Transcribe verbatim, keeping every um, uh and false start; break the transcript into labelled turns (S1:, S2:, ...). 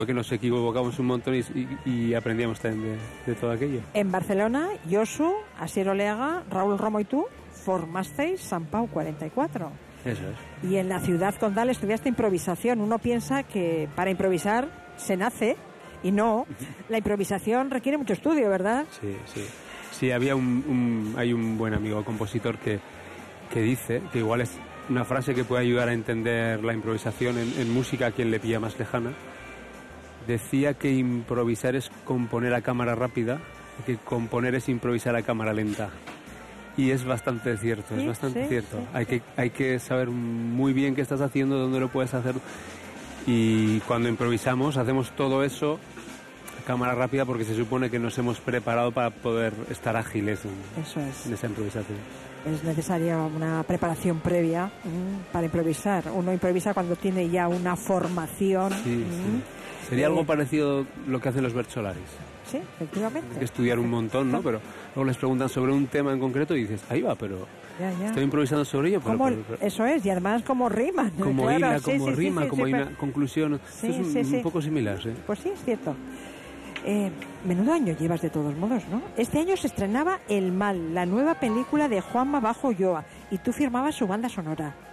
S1: que nos equivocamos un montón y, y, y aprendíamos también de, de todo aquello.
S2: En Barcelona, Josu, Asier Oleaga, Raúl Romo y tú formasteis Sant Pau cuarenta y cuatro.
S1: Eso es.
S2: Y en la ciudad condal estudiaste improvisación. Uno piensa que para improvisar se nace, y no. La improvisación requiere mucho estudio, ¿verdad?
S1: Sí, sí. Sí, había un, un, hay un buen amigo compositor que, que dice, que igual es una frase que puede ayudar a entender la improvisación en, en música a quien le pilla más lejana. Decía que improvisar es componer a cámara rápida, y que componer es improvisar a cámara lenta. Y es bastante cierto,
S2: sí,
S1: es bastante
S2: sí,
S1: cierto.
S2: Sí,
S1: hay
S2: sí.
S1: que hay que saber muy bien qué estás haciendo, dónde lo puedes hacer. Y cuando improvisamos hacemos todo eso a cámara rápida porque se supone que nos hemos preparado para poder estar ágiles en,
S2: Eso es.
S1: en esa improvisación.
S2: Es necesaria una preparación previa mmm, para improvisar. Uno improvisa cuando tiene ya una formación.
S1: Sí,
S2: mmm,
S1: sí. Sería
S2: eh,
S1: algo parecido lo que hacen los Bertsolaris.
S2: Sí, efectivamente.
S1: Hay que estudiar un montón, ¿no? Pero luego les preguntan sobre un tema en concreto y dices, ahí va, pero
S2: Ya, ya.
S1: estoy improvisando sobre ello. Pero,
S2: ¿Cómo-
S1: pero- pero-
S2: eso es, y además como riman.
S1: como
S2: claro,
S1: hila,
S2: sí,
S1: como
S2: sí, sí,
S1: rima,
S2: sí,
S1: como
S2: sí,
S1: hay
S2: pero-
S1: una conclusión.
S2: Sí,
S1: es un,
S2: sí, sí.
S1: un poco similar, ¿sí?
S2: Pues sí, es cierto. Eh, menudo año llevas de todos modos, ¿no? Este año se estrenaba El Mal, la nueva película de Juanma Bajo Ulloa, y tú firmabas su banda sonora.